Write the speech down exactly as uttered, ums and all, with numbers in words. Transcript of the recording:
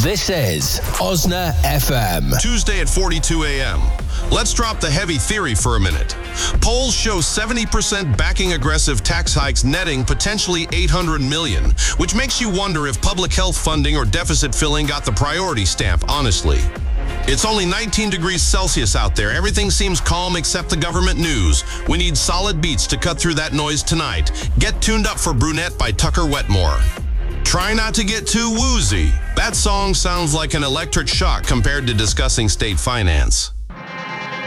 This is Osna F M. Tuesday at forty-two a.m. Let's drop the heavy theory for a minute. Polls show seventy percent backing aggressive tax hikes netting potentially eight hundred million dollars, which makes you wonder if public health funding or deficit filling got the priority stamp, honestly. It's only nineteen degrees Celsius out there. Everything seems calm except the government news. We need solid beats to cut through that noise tonight. Get tuned up for Brunette by Tucker Wetmore. Try not to get too woozy. That song sounds like an electric shock compared to discussing state finance.